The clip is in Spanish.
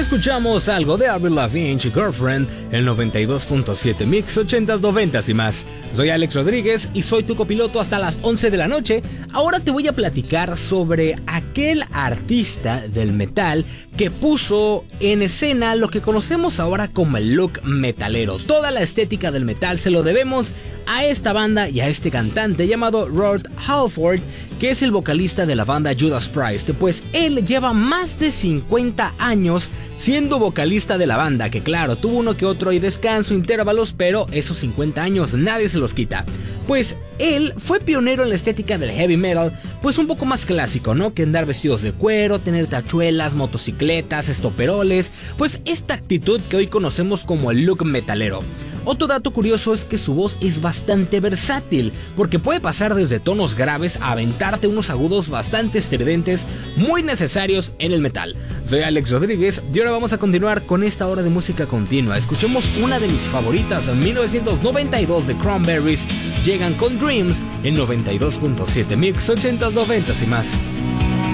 Escuchamos algo de Avril Lavigne, Girlfriend, el 92.7 Mix 80s, 90s y más. Soy Alex Rodríguez y soy tu copiloto hasta las 11 de la noche. Ahora te voy a platicar sobre aquel artista del metal que puso en escena lo que conocemos ahora como el look metalero. Toda la estética del metal se lo debemos a esta banda y a este cantante llamado Rob Halford, que es el vocalista de la banda Judas Priest, pues él lleva más de 50 años siendo vocalista de la banda, que claro, tuvo uno que otro y descanso, intervalos, pero esos 50 años nadie se los quita. Pues él fue pionero en la estética del heavy metal, pues un poco más clásico, ¿no? Que andar vestidos de cuero, tener tachuelas, motocicletas, estoperoles, pues esta actitud que hoy conocemos como el look metalero. Otro dato curioso es que su voz es bastante versátil, porque puede pasar desde tonos graves a aventarte unos agudos bastante estridentes, muy necesarios en el metal. Soy Alex Rodríguez y ahora vamos a continuar con esta hora de música continua. Escuchemos una de mis favoritas, en 1992 de Cranberries, llegan con Dreams en 92.7 Mix 80s, 90s y más.